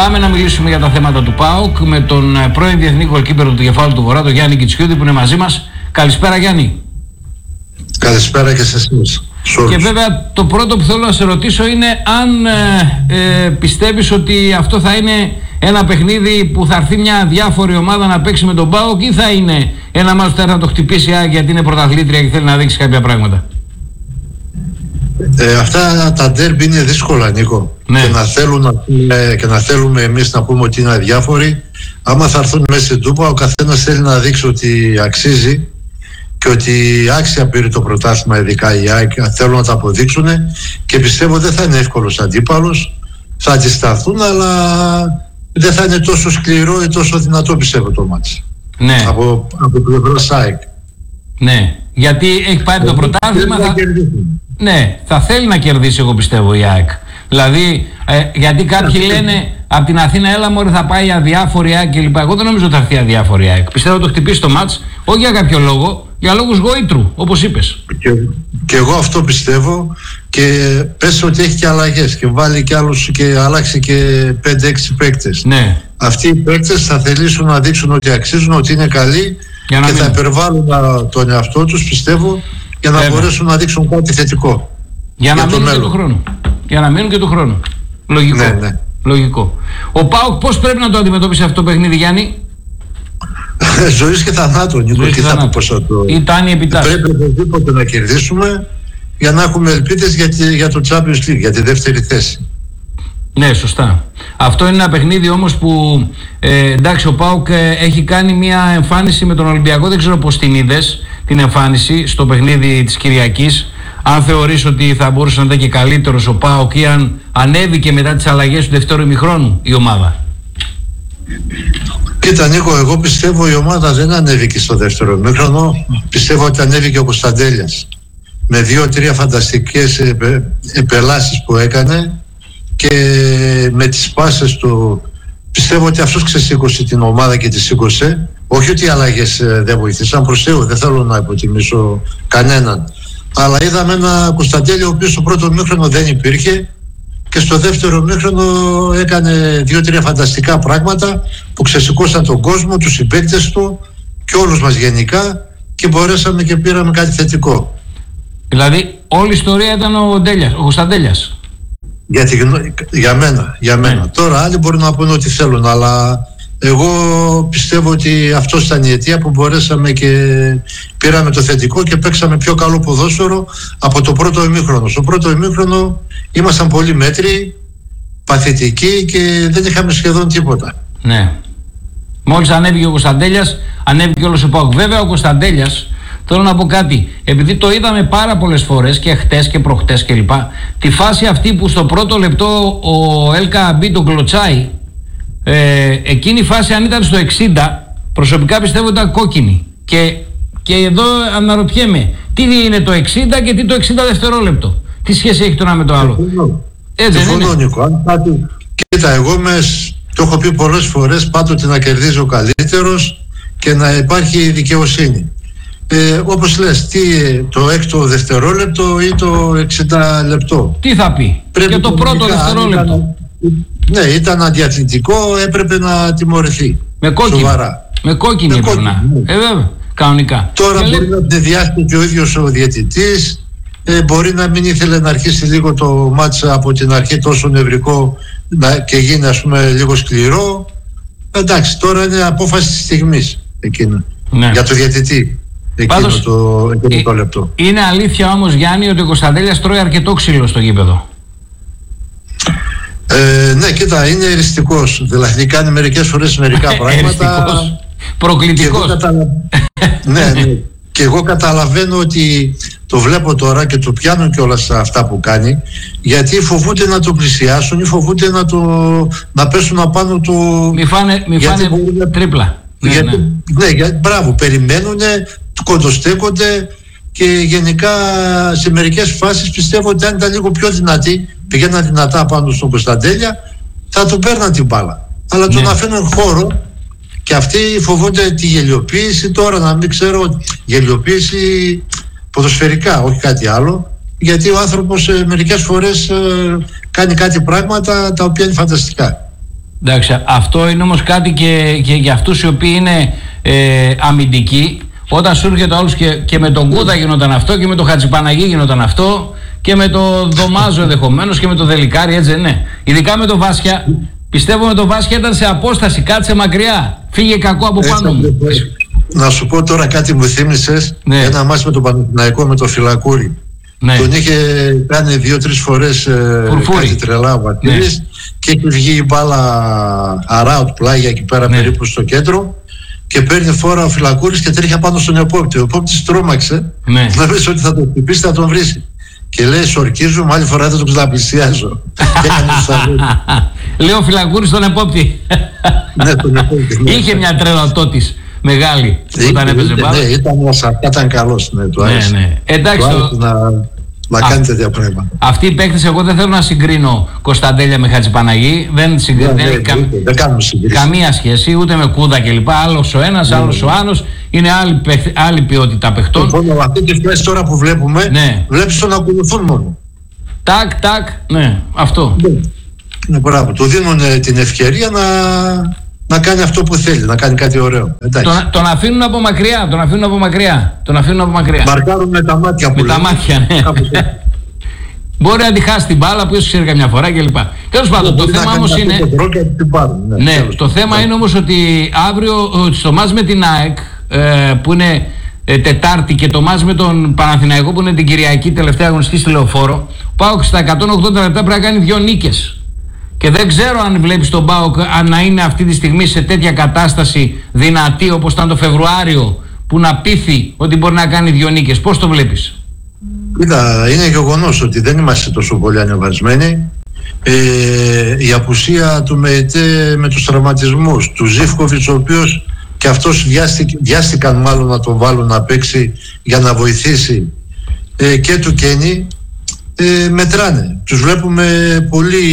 Πάμε να μιλήσουμε για τα θέματα του ΠΑΟΚ με τον πρώην διεθνή γκολκίπερ του Κεφάλου του Βορρά, τον Γιάννη Κιτσιούδη, που είναι μαζί μας. Καλησπέρα, Γιάννη. Καλησπέρα και σε εσείς. Και βέβαια το πρώτο που θέλω να σε ρωτήσω είναι αν πιστεύεις ότι αυτό θα είναι ένα παιχνίδι που θα έρθει μια διάφορη ομάδα να παίξει με τον ΠΑΟΚ, ή θα είναι ένα μάτς που θα το χτυπήσει γιατί είναι πρωταθλήτρια και θέλει να δείξει κάποια πράγματα. Αυτά τα ντέρμπι είναι δύσκολα, Νίκο. Ναι. Και να θέλουμε εμείς να πούμε ότι είναι αδιάφοροι. Άμα θα έρθουν μέσα στην Τούπα, ο καθένας θέλει να δείξει ότι αξίζει και ότι άξια πήρε το πρωτάθλημα, ειδικά οι ΑΕΚ θέλουν να τα αποδείξουν, και πιστεύω δεν θα είναι εύκολος αντίπαλος. Θα αντισταθούν, αλλά δεν θα είναι τόσο σκληρό ή τόσο δυνατό, πιστεύω, το μάτς. Ναι. Από πλευράς ΑΕΚ. Ναι, γιατί έχει πάρει το πρωτάθλημα. Ναι, θα θέλει να κερδίσει, εγώ πιστεύω, η ΑΕΚ. Δηλαδή, γιατί κάποιοι λένε από την Αθήνα, έλα μωρέ, θα πάει αδιάφορη ΑΕΚ κλπ. Εγώ δεν νομίζω ότι θα έρθει αδιάφορη ΑΕΚ. Πιστεύω ότι το χτυπήσει το μάτς, όχι για κάποιο λόγο, για λόγους γοήτρου, όπως είπες. Και εγώ αυτό πιστεύω, και πες ότι έχει και αλλαγές και βάλει και άλλους και αλλάξει και 5-6 παίκτες. Ναι. Αυτοί οι παίκτες θα θελήσουν να δείξουν ότι αξίζουν, ότι είναι καλοί, και θα υπερβάλλουν τον εαυτό τους, πιστεύω, για να μπορέσουν να δείξουν κάτι θετικό. Για να μείνουν και του χρόνου. Για να μείνουν και του χρόνου. Λογικό. Ναι. Λογικό. Ο ΠΑΟΚ πώς πρέπει να το αντιμετώπισει αυτό το παιχνίδι, Γιάννη? Ζωής και θανάτων. Ήταν η επιτάχυνση. Πρέπει οπωσδήποτε να κερδίσουμε για να έχουμε ελπίδες για το Champions League, για τη δεύτερη θέση. Ναι, σωστά. Αυτό είναι ένα παιχνίδι όμως που εντάξει, ο ΠΑΟΚ έχει κάνει μια εμφάνιση με τον Ολυμπιακό. Δεν ξέρω πώς την είδες την εμφάνιση στο παιχνίδι της Κυριακής. Αν θεωρείς ότι θα μπορούσε να ήταν και καλύτερος ο ΠΑΟΚ, ή αν ανέβηκε μετά τις αλλαγές του δεύτερου ημιχρόνου η ομάδα. Κοίτα, Νίκο, εγώ πιστεύω η ομάδα δεν ανέβηκε στο δεύτερο ημίχρονο. Πιστεύω ότι ανέβηκε ο Κωνσταντέλιας με 2-3 φανταστικές επελάσεις που έκανε, και με τις πάσες του πιστεύω ότι αυτός ξεσήκωσε την ομάδα και τη σήκωσε. Όχι ότι οι αλλαγές δεν βοήθησαν, προς Θεού, δεν θέλω να υποτιμήσω κανέναν, αλλά είδαμε ένα Κωνσταντέλιο ο οποίος στο πρώτο ημίχρονο δεν υπήρχε, και στο δεύτερο ημίχρονο έκανε 2-3 φανταστικά πράγματα που ξεσηκώσαν τον κόσμο, τους συμπαίκτες του και όλους μας γενικά, και μπορέσαμε και πήραμε κάτι θετικό. Δηλαδή όλη η ιστορία ήταν ο Κωνσταντέλιας. Για μένα. Τώρα άλλοι μπορούν να πούνε ό,τι θέλουν, αλλά εγώ πιστεύω ότι αυτό ήταν η αιτία που μπορέσαμε και πήραμε το θετικό και παίξαμε πιο καλό ποδόσφαιρο από το πρώτο ημίχρονο. Στο πρώτο ημίχρονο ήμασταν πολύ μέτριοι, παθητικοί και δεν είχαμε σχεδόν τίποτα. Ναι. Μόλις ανέβηκε ο Κωνσταντέλιας, ανέβηκε όλος ο ΠΑΟΚ. Βέβαια ο Κωνσταντέλιας, θέλω να πω κάτι, επειδή το είδαμε πάρα πολλές φορές και χτες και προχτές κλπ. Τη φάση αυτή που στο πρώτο λεπτό ο ΕΛΚΑ τον κλωτσάει, εκείνη η φάση, αν ήταν στο 60, προσωπικά πιστεύω ότι ήταν κόκκινη. Και εδώ αναρωτιέμαι, τι είναι το 60 και τι το 60 δευτερόλεπτο. Τι σχέση έχει το ένα με το άλλο? Συμφωνώ, Νίκο. Κοίτα, εγώ το έχω πει πολλές φορές, πάντοτε να κερδίζει ο καλύτερος και να υπάρχει δικαιοσύνη. Όπως λες, το έκτο δευτερόλεπτο ή το 60 λεπτό. Τι θα πει? Και το πρώτο δευτερόλεπτο. Ναι, ήταν αντιαθλητικό, έπρεπε να τιμωρηθεί. Με κόκκινη. Σοβαρά. Με κόκκινη έπαιρνα. Βέβαια, κανονικά. Τώρα μπορεί να διδιάσει και ο ίδιος ο διαιτητής. Μπορεί να μην ήθελε να αρχίσει λίγο το μάτς από την αρχή τόσο νευρικό και γίνει, ας πούμε, λίγο σκληρό. Εντάξει, τώρα είναι απόφαση της στιγμής εκείνο. Ναι. Για το διαιτητή. Πάντως, εκείνο το λεπτό. Είναι αλήθεια όμως, Γιάννη, ότι ο Κωνσταντέλιας τρώει αρκετό ξύλο στο γήπεδο. Ναι, κοίτα, είναι εριστικός. Δηλαδή κάνει μερικές φορές μερικά πράγματα. Προκλητικός. Ναι. Και εγώ καταλαβαίνω ότι το βλέπω τώρα και το πιάνω κιόλας αυτά που κάνει, γιατί φοβούνται να το πλησιάσουν ή φοβούνται να πέσουν απάνω του. Μη φάνε τρίπλα. Μπράβο, περιμένουνε, κοντοστέκονται, και γενικά σε μερικές φάσεις πιστεύω ότι αν ήταν λίγο πιο δυνατοί, πηγαίναν δυνατά πάνω στον Κωνσταντέλια, θα του παίρναν την μπάλα. Αλλά τον αφήνουν χώρο, και αυτοί φοβούνται τη γελιοποίηση. Τώρα να μην ξέρω, γελιοποίηση ποδοσφαιρικά, όχι κάτι άλλο, γιατί ο άνθρωπος μερικές φορές κάνει κάτι πράγματα τα οποία είναι φανταστικά. Εντάξει, αυτό είναι όμως κάτι και για αυτούς οι οποίοι είναι αμυντικοί. Όταν σου έρχεται όλους και με τον Κούδα γινόταν αυτό και με τον Χατζηπαναγή γινόταν αυτό και με τον Δωμάζο ενδεχομένως και με τον Δελικάρη, έτσι δεν είναι? Ειδικά με τον Βάσια. Πιστεύω με τον Βάσια ήταν σε απόσταση, κάτσε μακριά, φύγε κακό από πάνω μου. Να σου πω τώρα κάτι μου θύμισες, ένα μάτς με τον Παναθηναϊκό με τον Φυλακούρη. Ναι. Τον είχε κάνει 2-3 φορές κάτι τρελά ο Βατήρης, και έχει βγει η μπάλα around πλάγια εκεί πέρα, περίπου στο κέντρο, και παίρνει φόρα ο Φυλακούρης και τρέχει πάνω στον επόπτη. Ο επόπτης τρόμαξε, να βρει ότι θα τον χτυπήσει, θα τον βρει. Και λέει, σορκίζομαι, άλλη φορά δεν τον ξαναπλησιάζω. Λέει ο Φυλακούρης στον επόπτη. Ναι, τον επόπτη. Είχε μια τρέλα τότης μεγάλη όταν έπαιζε μπάλα. Ναι, ήταν καλός. Ναι, του άρεσε. Ναι. Εντάξει, να κάνει τέτοια πράγματα. Αυτοί οι παίκτες, εγώ δεν θέλω να συγκρίνω Κωνσταντέλια με Χατζηπαναγή. Δεν κάνουμε συγκρίσεις. Καμία σχέση, ούτε με Κούδα κλπ. Άλλος ο ένας, άλλος ο άλλος. Είναι άλλη ποιότητα παιχτών. Λοιπόν, αυτή τη φάση τώρα που βλέπουμε, βλέπεις τον ακολουθούν μόνο. Τάκ, ναι, αυτό. Ναι, μπράβο. Του δίνουν την ευκαιρία να κάνει αυτό που θέλει, να κάνει κάτι ωραίο. Τον αφήνουν από μακριά. Μαρκάρουν με τα μάτια που τα μάτια, ναι. Μπορεί να τη χάσει την μπάλα που ίσως ξέρει καμιά φορά κλπ. Τέλος πάντων, το θέμα όμως είναι. Το θέμα είναι όμως ότι αύριο στο μάτς με την ΑΕΚ, που είναι Τετάρτη, και το μάτς με τον Παναθηναϊκό που είναι την Κυριακή, τελευταία αγωνιστική στη Λεωφόρο, ο ΠΑΟΚ στα 180 λεπτά πρέπει να κάνει 2 νίκες. Και δεν ξέρω αν βλέπεις τον ΠΑΟΚ να είναι αυτή τη στιγμή σε τέτοια κατάσταση δυνατή όπως ήταν το Φεβρουάριο, που να πείθει ότι μπορεί να κάνει 2 νίκες. Πώς το βλέπεις? Κοίτα, είναι γεγονός ότι δεν είμαστε τόσο πολύ ανεβασμένοι. Η απουσία του ΜΕΙΤΕ με τους τραυματισμούς, του Ζίβκοβιτς, ο οποίος και αυτός βιάστηκαν μάλλον να τον βάλουν να παίξει για να βοηθήσει, και του Κένι, μετράνε. Τους βλέπουμε πολύ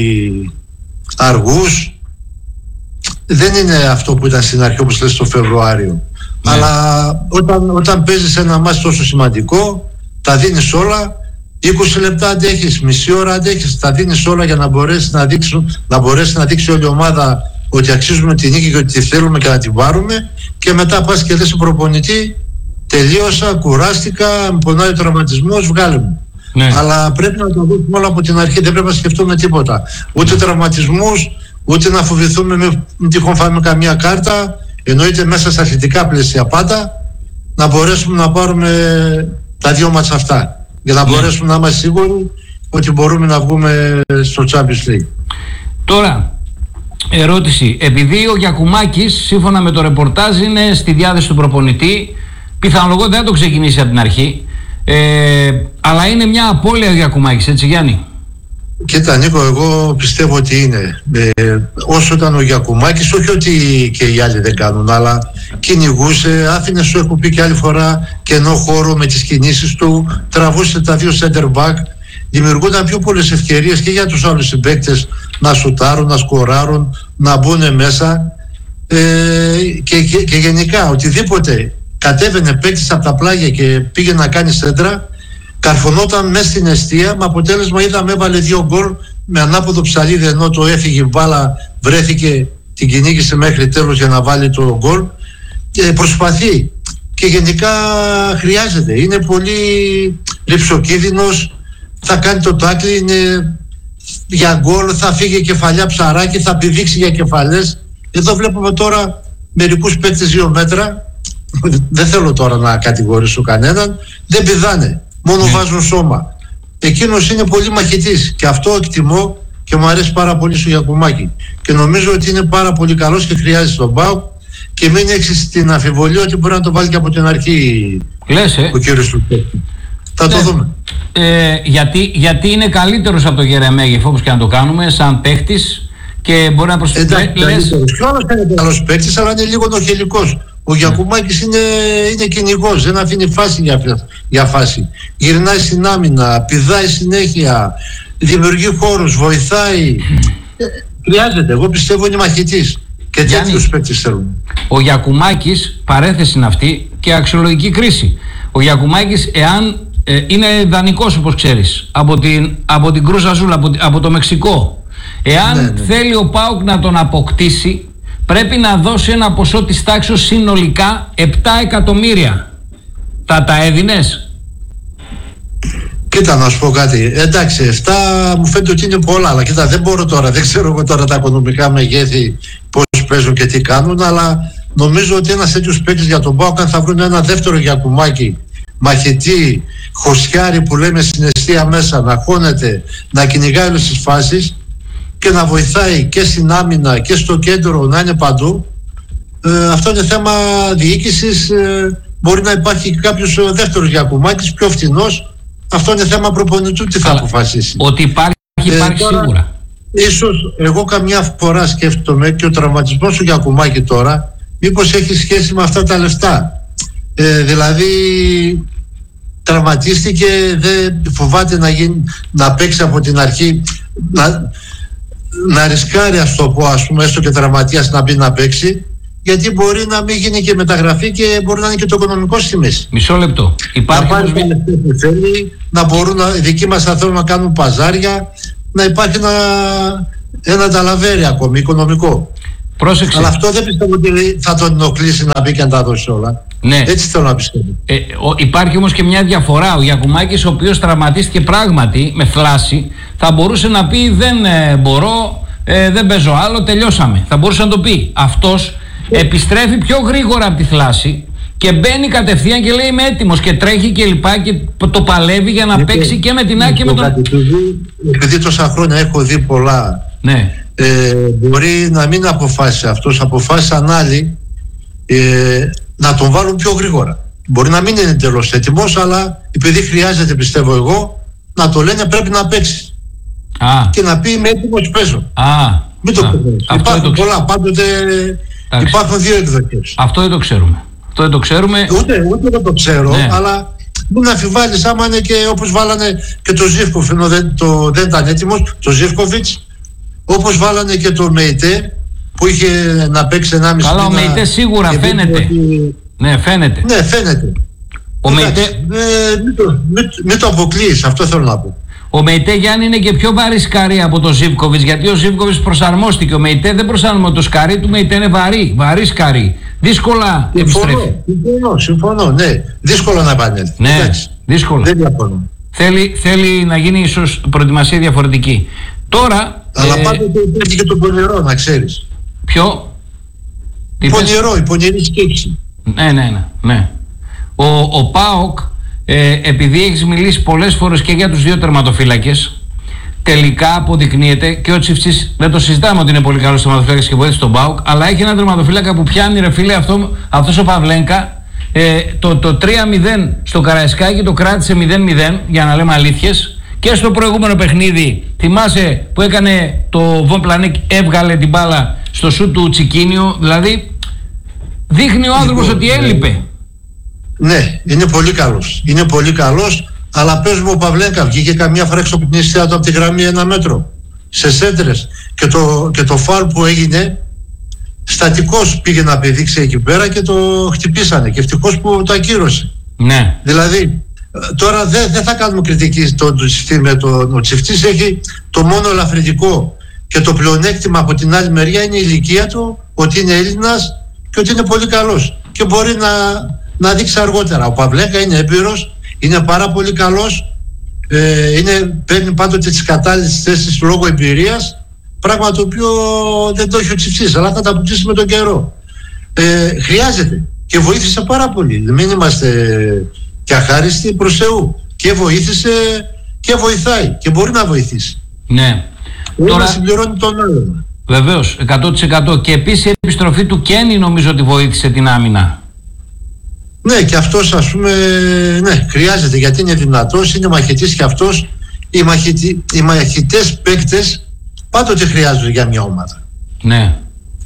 αργούς. Δεν είναι αυτό που ήταν στην αρχή, όπως λες, το Φεβρουάριο. Αλλά όταν παίζεις ένα μάτς τόσο σημαντικό, τα δίνεις όλα. 20 λεπτά αντέχεις, μισή ώρα αντέχεις, τα δίνεις όλα για να μπορέσει να δείξει όλη η ομάδα ότι αξίζουμε τη νίκη και ότι τη θέλουμε και να την πάρουμε. Και μετά πας και λες στον προπονητή, τελείωσα, κουράστηκα, με πονάει ο τραυματισμός, βγάλε μου. Αλλά πρέπει να το δούμε όλα από την αρχή, δεν πρέπει να σκεφτούμε τίποτα. Ούτε τραυματισμούς, ούτε να φοβηθούμε μην τυχόν φάμε καμία κάρτα. Εννοείται μέσα στα αθλητικά πλαίσια πάντα, να μπορέσουμε να πάρουμε τα 2 μάτς αυτά, για να μπορέσουμε να είμαστε σίγουροι ότι μπορούμε να βγούμε στο Champions League. Τώρα, ερώτηση. Επειδή ο Γιακουμάκης, σύμφωνα με το ρεπορτάζ, είναι στη διάθεση του προπονητή, πιθανολογώ δεν θα το ξεκινήσει από την αρχή, αλλά είναι μια απώλεια ο Γιακουμάκης, έτσι Γιάννη? Κοίτα Νίκο, εγώ πιστεύω ότι είναι. Όσο ήταν ο Γιακουμάκης, όχι ότι και οι άλλοι δεν κάνουν, αλλά κυνηγούσε, άφηνε, σου έχω πει και άλλη φορά, κενό χώρο με τις κινήσεις του, τραβούσε τα 2 center back, δημιουργούνταν πιο πολλές ευκαιρίες και για τους άλλους συμπαίκτες να σουτάρουν, να σκοράρουν, να μπουν μέσα, και γενικά οτιδήποτε κατέβαινε παίκτης από τα πλάγια και πήγε να κάνει σέντρα, καρφωνόταν μέσα στην εστία, με αποτέλεσμα είδαμε έβαλε 2 γκολ με ανάποδο ψαλίδι, ενώ το έφυγε η μπάλα, βρέθηκε, την κυνήγησε μέχρι τέλος για να βάλει το γκολ. Προσπαθεί και γενικά χρειάζεται, είναι πολύ ρυψοκίνδυνος, θα κάνει το τάκλι, είναι για γκολ, θα φύγει κεφαλιά ψαράκι, θα πηδήξει για κεφαλές. Εδώ βλέπουμε τώρα μερικούς παίκτες 2 μέτρα, δεν θέλω τώρα να κατηγορήσω κανέναν, δεν πηδάνε, μόνο βάζουν σώμα. Εκείνος είναι πολύ μαχητής και αυτό εκτιμώ και μου αρέσει πάρα πολύ στο Γιακουμάκη. Και νομίζω ότι είναι πάρα πολύ καλός και χρειάζεται τον ΠΑΟΚ, και μην έχεις την αμφιβολία ότι μπορεί να το βάλει και από την αρχή. Λες, ο κύριος του. Θα το δούμε. Γιατί είναι καλύτερος από τον Γερεμέγεφ, όπως και να το κάνουμε, σαν παίχτης, και μπορεί να προσφέρει. Ποιος είναι καλός παίχτης, αλλά είναι λίγο νοχελικός. Ο Γιακουμάκης είναι κυνηγός, δεν αφήνει φάση για φάση. Γυρνάει στην άμυνα, πηδάει συνέχεια, δημιουργεί χώρους, βοηθάει. Χρειάζεται, εγώ πιστεύω είναι μαχητής. Και τέτοιους παίκτες θέλουν. Ο Γιακουμάκης, παρένθεση είναι αυτή και αξιολογική κρίση. Ο Γιακουμάκης, εάν είναι δανεικός όπως ξέρεις, από την Κρούζ Αζούλ, από το Μεξικό. Εάν θέλει ο ΠΑΟΚ να τον αποκτήσει, πρέπει να δώσει ένα ποσό της τάξης συνολικά 7 εκατομμύρια. Τα έδινες? Κοίτα, να σου πω κάτι. Εντάξει, 7 μου φαίνεται ότι είναι πολλά, αλλά κοίτα, δεν μπορώ τώρα, δεν ξέρω εγώ τώρα τα οικονομικά μεγέθη πώς παίζουν και τι κάνουν, αλλά νομίζω ότι ένας τέτοιος παίκτης για τον ΠΑΟΚ, αν θα βρουν ένα δεύτερο Γιακουμάκη, μαχητή, χωσιάρη που λέμε στην εστία μέσα, να χώνεται, να κυνηγάει όλες τις φάσεις και να βοηθάει και στην άμυνα και στο κέντρο, να είναι παντού. Αυτό είναι θέμα διοίκησης. Μπορεί να υπάρχει κάποιος δεύτερος Γιακουμάκης, πιο φθηνός. Αυτό είναι θέμα προπονητού, τι θα αποφασίσει. Ότι υπάρχει τώρα, σίγουρα. Ίσως εγώ καμιά φορά σκέφτομαι και ο τραυματισμός του Γιακουμάκη τώρα μήπως έχει σχέση με αυτά τα λεφτά. Δηλαδή τραυματίστηκε, δεν φοβάται να παίξει από την αρχή, να ρισκάρει, ας το πω, ας πούμε, έστω και τραυματίας να μπει να παίξει, γιατί μπορεί να μην γίνει και μεταγραφή και μπορεί να είναι και το οικονομικό στη μέση. Μισό λεπτό. Υπάρχει να πάρει τα λεφτά που θέλει, να μπορούν οι δικοί μας να θέλουν να κάνουν παζάρια, να υπάρχει ένα ταλαβέρι ακόμη οικονομικό. Πρόσεξε. Αλλά αυτό δεν πιστεύω ότι θα τον ενοχλήσει να μπει και να τα δώσει όλα. Ναι. Έτσι θέλω να πιστεύω. Υπάρχει όμως και μια διαφορά. Ο Γιακουμάκης, ο οποίος τραυματίστηκε πράγματι με φλάση, θα μπορούσε να πει δεν μπορώ, δεν παίζω άλλο, τελειώσαμε. Θα μπορούσε να το πει. Αυτός επιστρέφει πιο γρήγορα από τη φλάση και μπαίνει κατευθείαν και λέει είμαι έτοιμος και τρέχει και λοιπά και το παλεύει για να παίξει και με την ΑΕΚ και με τον... Επειδή τόσα χρόνια έχω δει πολλά, ναι. Μπορεί να μην αποφάσισε αυτός, αποφάσισαν άλλοι να τον βάλουν πιο γρήγορα. Μπορεί να μην είναι εντελώς έτοιμος, αλλά επειδή χρειάζεται, πιστεύω εγώ, να το λένε πρέπει να παίξει. Και να πει είμαι έτοιμος, παίζω. Μην το ξέρεις. Υπάρχουν πολλά, πάντοτε υπάρχουν δύο εκδοχές. Αυτό δεν το ξέρουμε. Ούτε δεν το ξέρω, ναι. Αλλά μην αμφιβάλλεις άμα είναι και όπως βάλανε και το Ζίβκοβιτς, ενώ δεν ήταν έτοιμος, το Ζίβκοβιτς, όπως βάλανε και το Μεϊτέ που είχε να παίξει 1,5 μήνα. Καλά, ο Μεϊτέ σίγουρα φαίνεται. Ναι, φαίνεται. Ναι, φαίνεται. Ο Μεϊτέ... Μην το αποκλείεις, αυτό θέλω να πω. Ο Μεϊτέ, Γιάννη, είναι και πιο βαρύ σκαρί από το Ζίβκοβιτς, γιατί ο Ζίβκοβιτς προσαρμόστηκε. Ο Μεϊτέ δεν προσαρμόστηκε. Το σκαρί του Μεϊτέ είναι βαρύ σκαρί. Δύσκολα επιστρέφει. Συμφωνώ, ναι. Δύσκολα να επανέλθει. Ναι, εντάξει, δύσκολα. Δεν διαφωνώ. Θέλει να γίνει ίσως προετοιμασία διαφορετική. Τώρα... Αλλά πάντοτε υπάρχει και το πονηρό, να ξέρεις. Ποιο? Η πονηρή σκέψη. Ναι. Ο ΠΑΟΚ, επειδή έχεις μιλήσει πολλές φορές και για τους δύο τερματοφύλακες, τελικά αποδεικνύεται και ο Τσιφτσής, δεν το συζητάμε ότι είναι πολύ καλός τερματοφύλακας και βοήθησε τον ΠΑΟΚ, αλλά έχει έναν τερματοφύλακα που πιάνει, ρε φίλε, αυτός ο Παυλένκα, το 3-0 στο Καραϊσκάκι το κράτησε 0-0, για να λέμε αλήθειες. Και στο προηγούμενο παιχνίδι, θυμάσαι που έκανε το Βον Πλανίκ, έβγαλε την μπάλα στο σούτ του Τσικίνιο. Δηλαδή δείχνει ο άνθρωπος ότι έλειπε. Ναι, είναι πολύ καλός. Αλλά πες μου, ο Παυλέκα βγήκε καμιά φορά έξω από την αιστεία του από τη γραμμή 1 μέτρο σε σέντρες και το φάουλ που έγινε, στατικός πήγε να πηδήξει εκεί πέρα και το χτυπήσανε και ευτυχώς που το ακύρωσε. Ναι. Δηλαδή τώρα δεν θα κάνουμε κριτική στον Τσιφτή. Ο Τσιφτής έχει το μόνο ελαφρυντικό και το πλεονέκτημα από την άλλη μεριά είναι η ηλικία του, ότι είναι Έλληνας και ότι είναι πολύ καλός και μπορεί να δείξει αργότερα. Ο Παυλέκα είναι έμπειρος, είναι πάρα πολύ καλός, παίρνει πάντοτε τις κατάλληλες θέσεις λόγω εμπειρίας, πράγμα το οποίο δεν το έχει ο Τσιφτής, αλλά θα τα αποκτήσει με τον καιρό. Χρειάζεται και βοήθησε πάρα πολύ. Μην είμαστε και αχάριστη προς Θεού. Και βοήθησε και βοηθάει και μπορεί να βοηθήσει. Ναι. Τώρα συμπληρώνει τον άλλο. Βεβαίως, 100%. Και επίσης η επιστροφή του Κένι νομίζω ότι βοήθησε την άμυνα. Ναι, και αυτός, ας πούμε, ναι, χρειάζεται γιατί είναι δυνατός, είναι μαχητής και αυτός. Οι μαχητές παίκτες πάντοτε χρειάζονται για μια ομάδα. Ναι.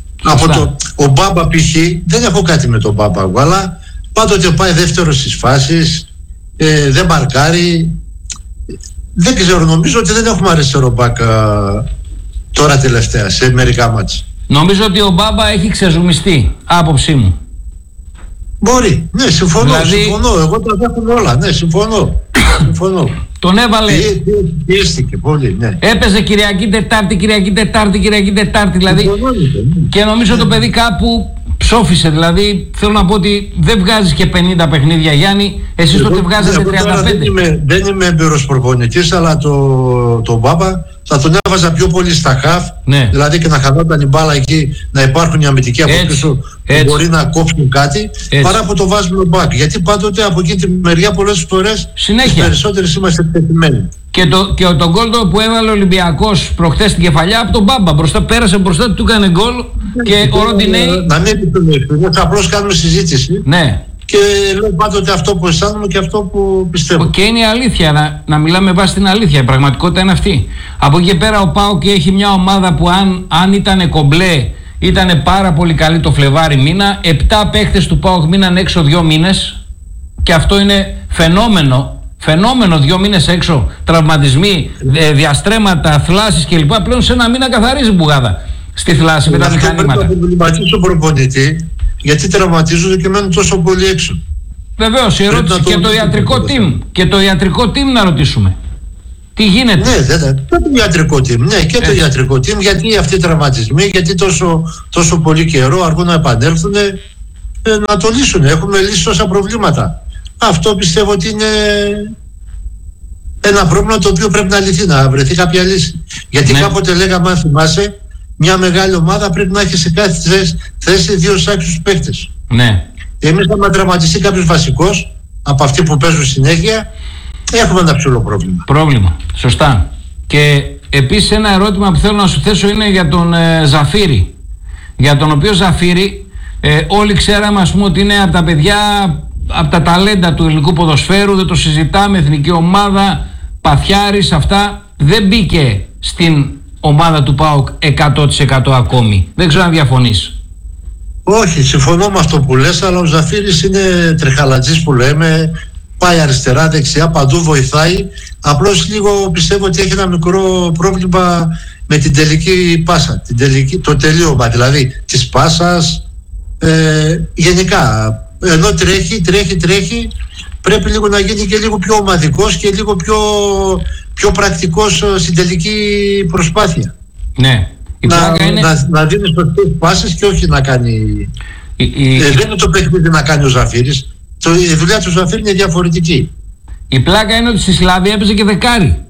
Ο Μπάμπα π.χ. δεν έχω κάτι με τον Μπάμπα, αλλά πάντοτε πάει δεύτερος στις φάσεις, δεν μαρκάρει. Δεν ξέρω, νομίζω ότι δεν έχουμε αριστερό μπακ τώρα τελευταία σε μερικά μάτς. Νομίζω ότι ο Μπάμπα έχει ξεζουμιστεί, άποψή μου. Μπορεί, ναι, συμφωνώ. Εγώ τα δέχομαι όλα, ναι, συμφωνώ. Τον έβαλε. Πιέστηκε πολύ, ναι. Έπαιζε Κυριακή Τετάρτη, δηλαδή. Και νομίζω το παιδί κάπου ψόφισε. Δηλαδή, θέλω να πω ότι δεν βγάζεις και 50 παιχνίδια, Γιάννη. Εσείς τότε βγάζετε 35. Δεν είμαι έμπειρος προπονητής, αλλά τον Μπάμπα θα τον έβαζα πιο πολύ στα χαφ. Ναι. Δηλαδή και να χανόταν η μπάλα εκεί, να υπάρχουν οι αμυντικοί από πίσω που μπορεί να κόψουν κάτι, παρά που το βάζουμε μπακ. Γιατί πάντοτε από εκεί τη μεριά πολλές φορές οι περισσότερες είμαστε εκτεθειμένοι. Και το γκολ που έβαλε ο Ολυμπιακός προχθές στην Κεφαλιά από τον Μπάμπα. Πέρασε μπροστά του, έκανε γκολ και ο Ροντινέη. Να μην επιθυμούμε, απλώς κάνουμε συζήτηση. Ναι. Και λέω πάντοτε αυτό που αισθάνομαι και αυτό που πιστεύω. Και είναι η αλήθεια, να μιλάμε βάσει την αλήθεια. Η πραγματικότητα είναι αυτή. Από εκεί και πέρα ο ΠΑΟΚ έχει μια ομάδα που αν ήταν κομπλέ, ήταν πάρα πολύ καλή το Φλεβάρι μήνα. 7 παίχτες του ΠΑΟΚ μείναν έξω 2 μήνες. Και αυτό είναι φαινόμενο. Φαινόμενο, 2 μήνες έξω, τραυματισμοί, διαστρέμματα, θλάσεις κλπ. Πλέον σε ένα μήνα καθαρίζει μπουγάδα στη θλάση με τα μηχανήματα. Πρέπει να προβληματίσει τον προπονητή, γιατί τραυματίζονται και μένουν τόσο πολύ έξω. Βεβαίως, η ερώτηση και το ιατρικό team. Και το ιατρικό team να ρωτήσουμε. Τι γίνεται. Ναι, και το ιατρικό team. Ναι, και το ιατρικό team. Γιατί αυτοί οι τραυματισμοί, γιατί τόσο πολύ καιρό αργούν να επανέλθουν, να το λύσουν. Έχουμε λύσει τόσα προβλήματα. Αυτό πιστεύω ότι είναι ένα πρόβλημα το οποίο πρέπει να λυθεί, να βρεθεί κάποια λύση. Γιατί κάποτε λέγαμε, αν θυμάσαι, μια μεγάλη ομάδα πρέπει να έχει σε κάθε θέση 2 άξιους παίκτες. Ναι. Εμείς άμα τραυματιστεί κάποιος βασικός από αυτοί που παίζουν συνέχεια, έχουμε ένα ψηλό πρόβλημα. Πρόβλημα, σωστά. Και επίσης ένα ερώτημα που θέλω να σου θέσω είναι για τον Ζαφύρη. Για τον οποίο Ζαφύρη όλοι ξέραμε, ας πούμε, ότι είναι από τα παιδιά, από τα ταλέντα του ελληνικού ποδοσφαίρου, δεν το συζητάμε, εθνική ομάδα, παθιάρης, αυτά. Δεν μπήκε στην ομάδα του ΠΑΟΚ 100% ακόμη. Δεν ξέρω αν διαφωνείς. Όχι, συμφωνώ με αυτό που λες, αλλά ο Ζαφύρης είναι τρεχαλατζής που λέμε, πάει αριστερά, δεξιά, παντού βοηθάει. Απλώς λίγο πιστεύω ότι έχει ένα μικρό πρόβλημα με την τελική πάσα, το τελείωμα δηλαδή της πάσας, γενικά. Ενώ τρέχει, πρέπει λίγο να γίνει και λίγο πιο ομαδικός και λίγο πιο πρακτικός στην τελική προσπάθεια. Ναι. Να δίνει σωστές πάσεις και όχι να κάνει. Δεν είναι το παιχνίδι να κάνει ο Ζαφύρης. Η δουλειά του Ζαφύρη είναι διαφορετική. Η πλάκα είναι ότι στη Σλάβια έπαιζε και δεκάρι.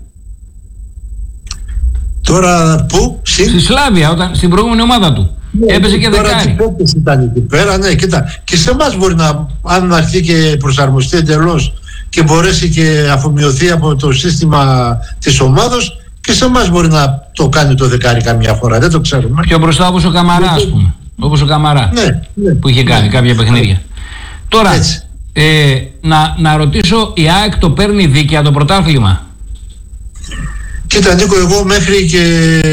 Τώρα πού? Στη Σλάβια, στην προηγούμενη ομάδα του. Έπαιζε και δεκάρι. Τώρα τι παίκτες ήταν εκεί πέρα, ναι, κοίτα. Και σε εμάς μπορεί αν αρχίσει και προσαρμοστεί εντελώς και μπορέσει και αφομοιωθεί από το σύστημα της ομάδος, και σε εμάς μπορεί να το κάνει το δεκάρι καμιά φορά, δεν το ξέρουμε. Πιο μπροστά όπως ο Καμαρά, ας πούμε. Όπως ο Καμαρά, που είχε κάνει κάποια παιχνίδια. Τώρα, να ρωτήσω, η ΑΕΚ το παίρνει δίκαια το πρωτάθλημα? Κοίτα Νίκο, εγώ μέχρι και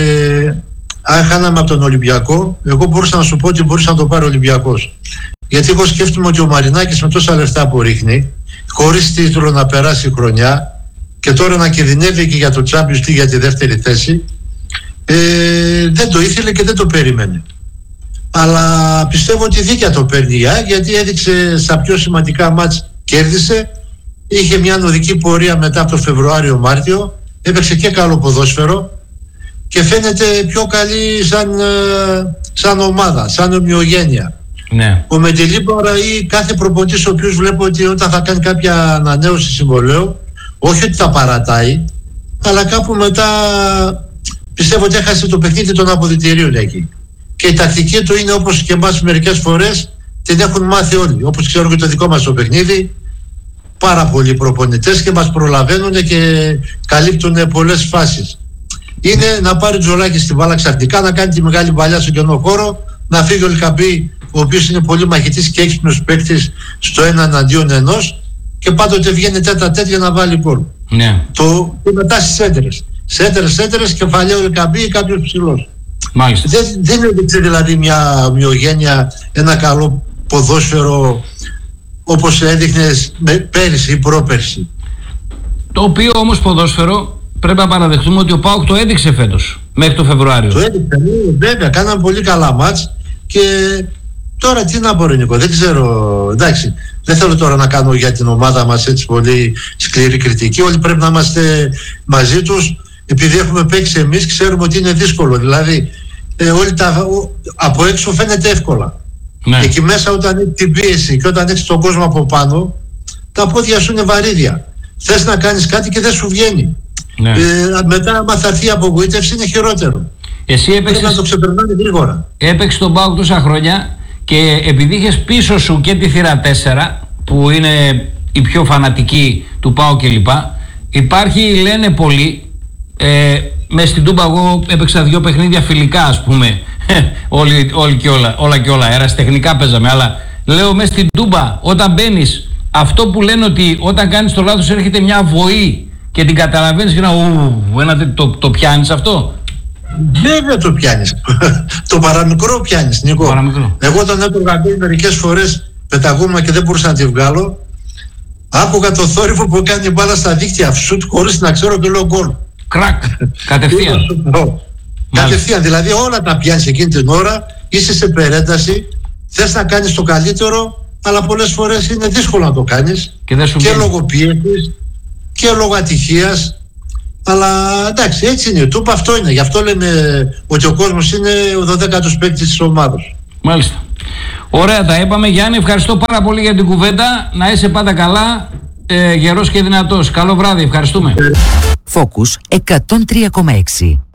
αν χάναμε από τον Ολυμπιακό, εγώ μπορούσα να σου πω ότι μπορούσε να το πάρει ο Ολυμπιακός. Γιατί εγώ σκέφτομαι ότι ο Μαρινάκης με τόσα λεφτά που ρίχνει, χωρίς τίτλο να περάσει η χρονιά, και τώρα να κινδυνεύει και για το Champions League για τη δεύτερη θέση, δεν το ήθελε και δεν το περίμενε. Αλλά πιστεύω ότι δίκαια το παίρνει η ΑΕΚ, γιατί έδειξε στα πιο σημαντικά μάτς, κέρδισε, είχε μια ανωδική πορεία μετά από το Φεβρουάριο-Μάρτιο, έπαιξε και καλό ποδόσφαιρο και φαίνεται πιο καλή σαν ομάδα, σαν ομοιογένεια. Ναι. Ο Μεντελίμπαρα ή κάθε προπονητής ο οποίος βλέπω ότι όταν θα κάνει κάποια ανανέωση συμβολαίου, όχι ότι τα παρατάει, αλλά κάπου μετά πιστεύω ότι έχασε το παιχνίδι των αποδυτηρίων εκεί. Και η τακτική του είναι, όπως και εμάς μερικές φορές την έχουν μάθει όλοι. Όπως ξέρουν και το δικό μας το παιχνίδι, πάρα πολλοί προπονητές και μας προλαβαίνουν και καλύπτουν πολλές φάσεις. Είναι να πάρει Τζολάκη στην μπάλα ξαφνικά, να κάνει τη μεγάλη παλιά στο κενό χώρο, να φύγει ο Ελκαμπή, ο οποίος είναι πολύ μαχητής και έξυπνος παίκτης στο 1-1, και πάντοτε βγαίνει τέτα-τέτ για να βάλει γκολ. Ναι. Και μετά στις έντρες, κεφαλαίο Ελκαμπή ή κάποιος ψηλός. Μάλιστα. Δεν έδειξε δηλαδή μια ομοιογένεια, ένα καλό ποδόσφαιρο όπως έδειχνες πέρυσι ή πρόπερσι. Το οποίο όμως ποδόσφαιρο πρέπει να παραδεχτούμε ότι ο ΠΑΟΚ το έδειξε φέτος, μέχρι το Φεβρουάριο. Το έδειξε, βέβαια, κάναν πολύ καλά μάτς και Τώρα τι να πω, Νίκο, δεν ξέρω. Εντάξει, δεν θέλω τώρα να κάνω για την ομάδα μας έτσι πολύ σκληρή κριτική. Όλοι πρέπει να είμαστε μαζί τους, επειδή έχουμε παίξει εμείς, ξέρουμε ότι είναι δύσκολο. Δηλαδή, όλοι από έξω φαίνεται εύκολα. Ναι. Εκεί μέσα, όταν έχει την πίεση και όταν έχεις τον κόσμο από πάνω, τα πόδια σου είναι βαρύδια. Θες να κάνεις κάτι και δεν σου βγαίνει. Ναι. Μετά, άμα θα έρθει η απογοήτευση, είναι χειρότερο. Εσύ έπαιξες, πρέπει να το ξεπερνάνε γρήγορα. Έπαιξες τον ΠΑΟΚ τόσα χρόνια και επειδή είχες πίσω σου και τη θύρα 4, που είναι η πιο φανατική του ΠΑΟΚ κλπ. Υπάρχει, λένε πολλοί, μες στην Τούμπα εγώ έπαιξα 2 παιχνίδια φιλικά, ας πούμε. όλα και όλα. Ερασιτεχνικά παίζαμε, αλλά λέω μες στην Τούμπα, όταν μπαίνεις, αυτό που λένε ότι όταν κάνεις το λάθος έρχεται μια βοή και την καταλαβαίνεις και το πιάνεις αυτό. Βέβαια το πιάνεις. Το παραμικρό πιάνεις, Νίκο. Εγώ όταν έπρεπε μερικές φορές πεταγούμαι και δεν μπορούσα να τη βγάλω, άκουγα το θόρυβο που κάνει μπάλα στα δίκτυα σουτ χωρίς να ξέρω και λέω γκολ. Κρακ, κατευθείαν. Κατευθείαν, δηλαδή όλα τα πιάνεις εκείνη την ώρα, είσαι σε περένταση, θες να κάνεις το καλύτερο, αλλά πολλές φορές είναι δύσκολο να το κάνεις και λόγω πίεσης και λόγω ατυχίας. Αλλά εντάξει, έτσι είναι. Τούπα αυτό είναι. Γι' αυτό λέμε ότι ο κόσμος είναι ο 12ος παίκτης της ομάδας. Μάλιστα. Ωραία, τα είπαμε. Γιάννη, ευχαριστώ πάρα πολύ για την κουβέντα. Να είσαι πάντα καλά, γερός και δυνατός. Καλό βράδυ, ευχαριστούμε. Focus 103,6.